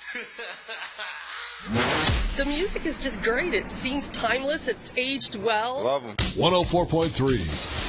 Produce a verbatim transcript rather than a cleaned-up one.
The music is just great. It seems timeless. It's aged well. Love them. one oh four point three